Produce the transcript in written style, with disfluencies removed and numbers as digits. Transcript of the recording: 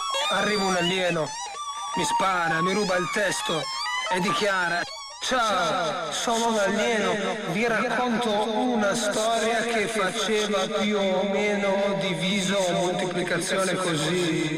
Arriva un alieno, mi spara, mi ruba il testo e dichiara: ciao, sono un alieno, vi racconto una storia che faceva più o meno diviso o moltiplicazione così.